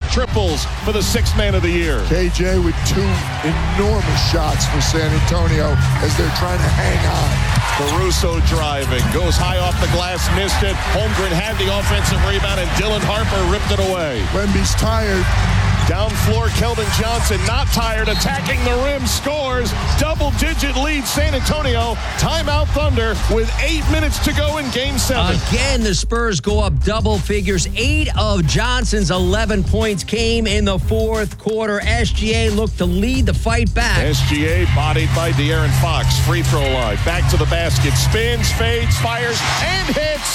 triples for the sixth man of the year. KJ with 2 enormous shots for San Antonio as they're trying to hang on. Caruso driving, goes high off the glass, missed it. Holmgren had the offensive rebound, and Dylan Harper ripped it away. Wemby's tired. Down floor, Keldon Johnson, not tired, attacking the rim, scores. Double-digit lead, San Antonio. Timeout Thunder with 8 minutes to go in Game 7. Again, the Spurs go up double figures. 8 of Johnson's 11 points came in the fourth quarter. SGA looked to lead the fight back. SGA bodied by De'Aaron Fox. Free throw line. Back to the basket. Spins, fades, fires, and hits.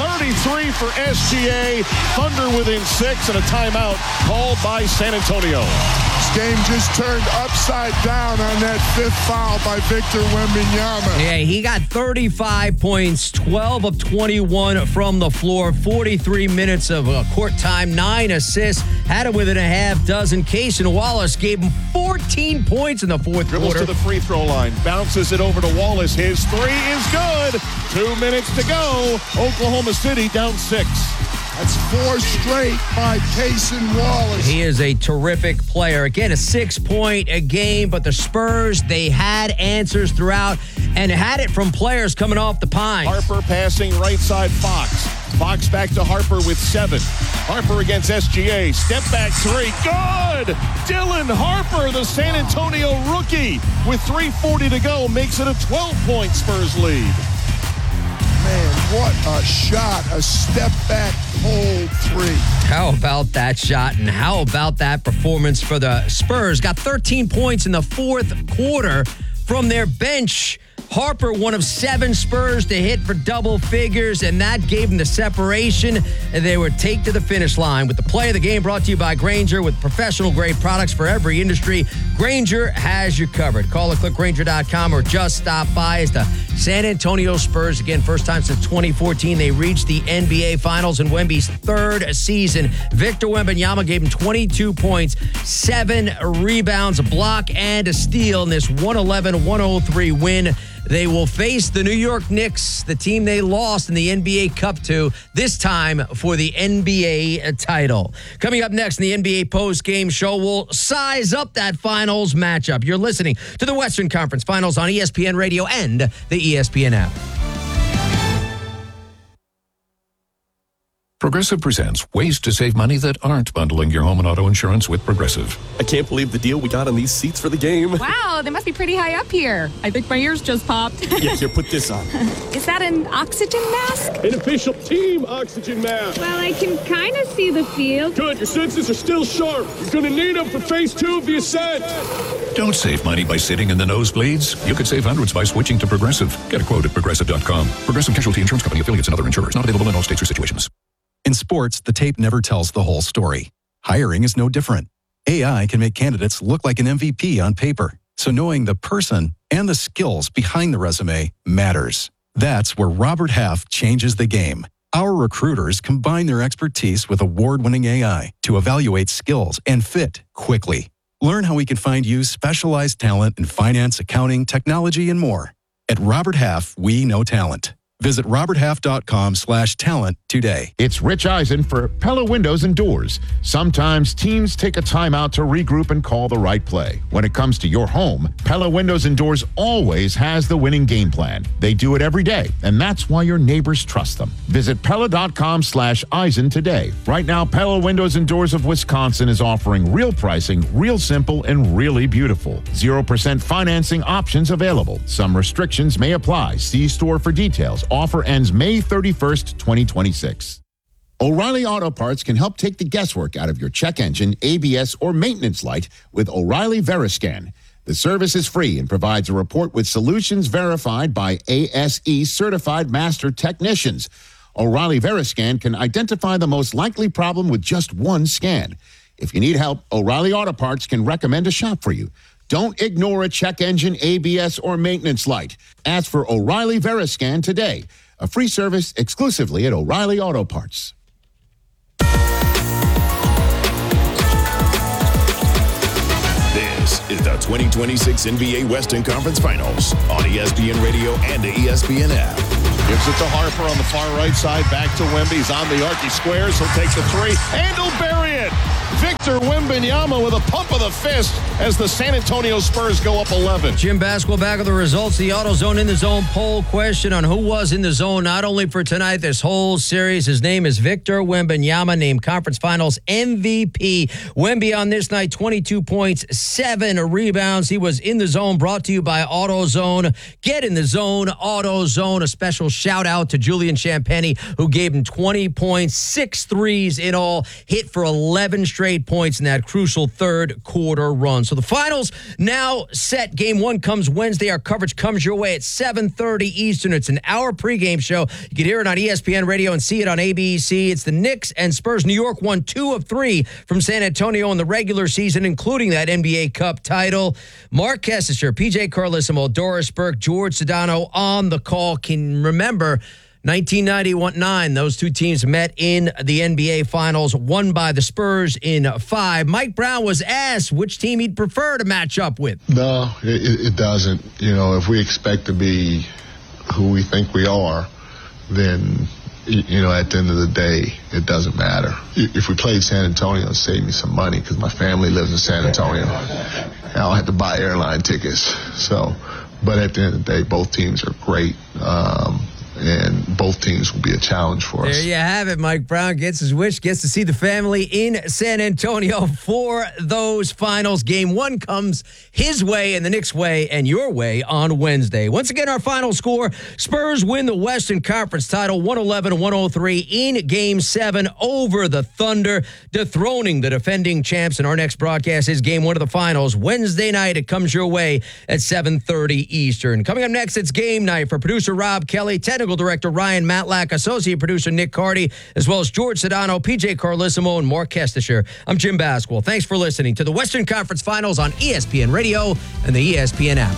33 for SGA. Thunder within 6 and a timeout called by San Antonio. This game just turned upside down on that 5th foul by Victor Wembanyama. Yeah, he got 35 points, 12 of 21 from the floor, 43 minutes of court time, 9 assists, had it within a half dozen. Cason Wallace gave him 14 points in the fourth Dribbles quarter. to the free throw line, bounces it over to Wallace. His 3 is good. 2 minutes to go. Oklahoma City down 6. That's 4 straight by Cason Wallace. He is a terrific player. Again, a 6-point a game, but the Spurs, they had answers throughout and had it from players coming off the pines. Harper passing right side Fox. Fox back to Harper with 7. Harper against SGA. Step back 3. Good! Dylan Harper, the San Antonio rookie, with 3:40 to go, makes it a 12-point Spurs lead. Man, what a shot. A step-back cold 3. How about that shot, and how about that performance for the Spurs? Got 13 points in the fourth quarter from their bench. Harper, one of 7 Spurs to hit for double figures, and that gave them the separation, and they would take to the finish line. With the play of the game brought to you by Grainger, with professional-grade products for every industry, Grainger has you covered. Call or click Grainger.com or just stop by. As the San Antonio Spurs, again, first time since 2014, they reached the NBA Finals in Wemby's 3rd season. Victor Wembanyama gave him 22 points, 7 rebounds, a block, and a steal in this 111-103 win. They will face the New York Knicks, the team they lost in the NBA Cup to, this time for the NBA title. Coming up next in the NBA post-game show, we'll size up that finals matchup. You're listening to the Western Conference Finals on ESPN Radio and the ESPN app. Progressive presents ways to save money that aren't bundling your home and auto insurance with Progressive. I can't believe the deal we got on these seats for the game. Wow, they must be pretty high up here. I think my ears just popped. Yeah, here, put this on. Is that an oxygen mask? An official team oxygen mask. Well, I can kind of see the field. Good, your senses are still sharp. You're going to need them for phase 2 of the ascent. Don't save money by sitting in the nosebleeds. You could save hundreds by switching to Progressive. Get a quote at Progressive.com. Progressive Casualty Insurance Company, affiliates, and other insurers. Not available in all states or situations. In sports, the tape never tells the whole story. Hiring is no different. AI can make candidates look like an MVP on paper. So knowing the person and the skills behind the resume matters. That's where Robert Half changes the game. Our recruiters combine their expertise with award-winning AI to evaluate skills and fit quickly. Learn how we can find you specialized talent in finance, accounting, technology, and more. At Robert Half, we know talent. Visit roberthalf.com/talent today. It's Rich Eisen for Pella Windows and Doors. Sometimes teams take a timeout to regroup and call the right play. When it comes to your home, Pella Windows and Doors always has the winning game plan. They do it every day, and that's why your neighbors trust them. Visit Pella.com/Eisen today. Right now, Pella Windows and Doors of Wisconsin is offering real pricing, real simple, and really beautiful. 0% financing options available. Some restrictions may apply. See store for details. Offer ends May 31st, 2026. O'Reilly Auto Parts can help take the guesswork out of your check engine, ABS, or maintenance light with O'Reilly Veriscan. The service is free and provides a report with solutions verified by ASE certified master technicians. O'Reilly Veriscan can identify the most likely problem with just one scan. If you need help, O'Reilly Auto Parts can recommend a shop for you. Don't ignore a check engine, ABS, or maintenance light. Ask for O'Reilly Veriscan today. A free service exclusively at O'Reilly Auto Parts. This is the 2026 NBA Western Conference Finals on ESPN Radio and the ESPN app. Gives it to Harper on the far right side. Back to Wemby. He's on the arc. He squares. He'll take the 3, and he'll bury it. Victor Wembanyama with a pump of the fist as the San Antonio Spurs go up 11. Jim Basketball back with the results. The AutoZone In the Zone poll question on who was in the zone not only for tonight, this whole series. His name is Victor Wembanyama, named Conference Finals MVP. Wemby on this night, 22 points, 7 rebounds. He was in the zone, brought to you by AutoZone. Get in the zone, AutoZone. A special shout out to Julian Champagny, who gave him 20 points, 6 threes in all, hit for 11 straight points in that crucial third quarter run. So the finals now set. Game 1 comes Wednesday. Our coverage comes your way at 7:30 Eastern. It's an hour pregame show. You can hear it on ESPN Radio and see it on ABC. It's the Knicks and Spurs. New York won 2 of 3 from San Antonio in the regular season, including that NBA Cup title. Mark Kestecher, PJ Carlesimo, Doris Burke, George Sedano on the call. Can remember 1991-9, those two teams met in the NBA Finals, won by the Spurs in 5. Mike Brown was asked which team he'd prefer to match up with. No, it doesn't. You know, if we expect to be who we think we are, then, you know, at the end of the day, it doesn't matter. If we played San Antonio, it'd save me some money because my family lives in San Antonio. I don't have to buy airline tickets. So, but at the end of the day, both teams are great. And both teams will be a challenge for us. There you have it. Mike Brown gets his wish, gets to see the family in San Antonio for those finals. Game 1 comes his way and the Knicks' way and your way on Wednesday. Once again, our final score, Spurs win the Western Conference title 111-103 in Game 7 over the Thunder, dethroning the defending champs. And our next broadcast is Game 1 of the finals. Wednesday night, it comes your way at 7:30 Eastern. Coming up next, it's game night for producer Rob Kelly, technical director Ryan Matlack, associate producer Nick Carty, as well as George Sedano, PJ Carlesimo, and Mark Kestecher. I'm Jim Basketball. Thanks for listening to the Western Conference Finals on ESPN Radio and the ESPN app.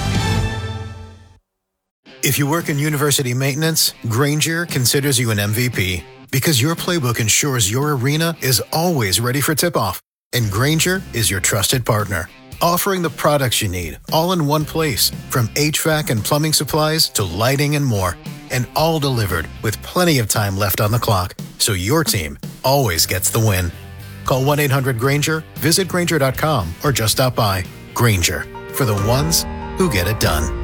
If you work in university maintenance, Grainger considers you an MVP because your playbook ensures your arena is always ready for tip-off. And Grainger is your trusted partner, offering the products you need all in one place, from HVAC and plumbing supplies to lighting and more. And all delivered with plenty of time left on the clock, so your team always gets the win. Call 1-800-GRAINGER, visit Grainger.com, or just stop by. Grainger, for the ones who get it done.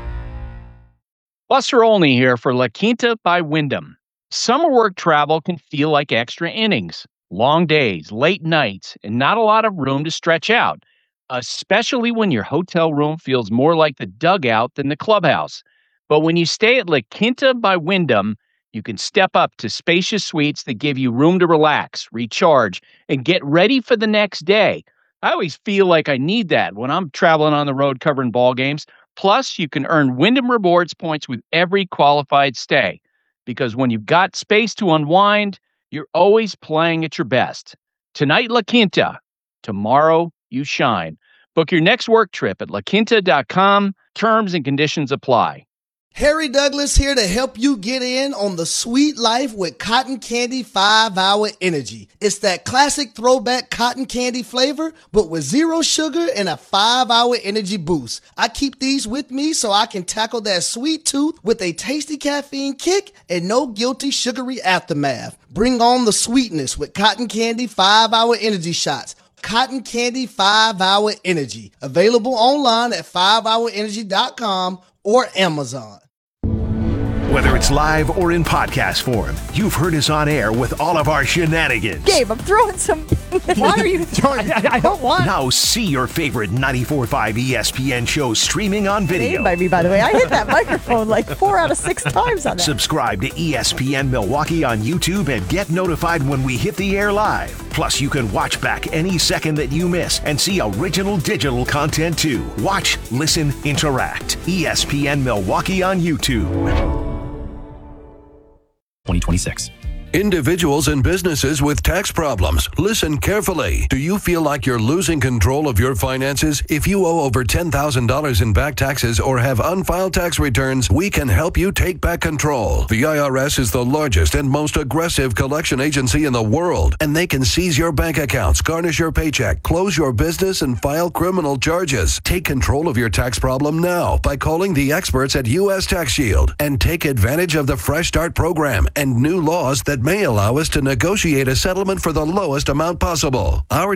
Buster Olney here for La Quinta by Wyndham. Summer work travel can feel like extra innings. Long days, late nights, and not a lot of room to stretch out, especially when your hotel room feels more like the dugout than the clubhouse. But when you stay at La Quinta by Wyndham, you can step up to spacious suites that give you room to relax, recharge, and get ready for the next day. I always feel like I need that when I'm traveling on the road covering ball games. Plus, you can earn Wyndham Rewards points with every qualified stay. Because when you've got space to unwind, you're always playing at your best. Tonight, La Quinta. Tomorrow, you shine. Book your next work trip at laquinta.com. Terms and conditions apply. Harry Douglas here to help you get in on the sweet life with Cotton Candy 5-Hour Energy. It's that classic throwback cotton candy flavor, but with 0 sugar and a 5-hour energy boost. I keep these with me so I can tackle that sweet tooth with a tasty caffeine kick and no guilty sugary aftermath. Bring on the sweetness with Cotton Candy 5-Hour Energy shots. Cotton Candy 5-Hour Energy. Available online at 5hourenergy.com or Amazon. Whether it's live or in podcast form, you've heard us on air with all of our shenanigans. Gabe, I'm throwing some... Why are you throwing... I don't want... Now see your favorite 94.5 ESPN shows streaming on video. By me, by the way. I hit that microphone like 4 out of 6 times on that. Subscribe to ESPN Milwaukee on YouTube and get notified when we hit the air live. Plus, you can watch back any second that you miss and see original digital content too. Watch, listen, interact. ESPN Milwaukee on YouTube. 2026. Individuals and businesses with tax problems, listen carefully. Do you feel like you're losing control of your finances? If you owe over $10,000 in back taxes or have unfiled tax returns, we can help you take back control. The IRS is the largest and most aggressive collection agency in the world, and they can seize your bank accounts, garnish your paycheck, close your business, and file criminal charges. Take control of your tax problem now by calling the experts at U.S. Tax Shield and take advantage of the Fresh Start program and new laws that may allow us to negotiate a settlement for the lowest amount possible. Our